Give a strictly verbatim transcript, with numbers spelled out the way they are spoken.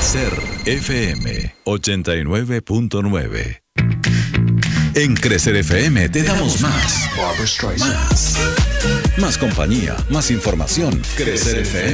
Crecer F M ochenta y nueve punto nueve. En Crecer F M te damos más. Más. Más compañía, más información. Crecer F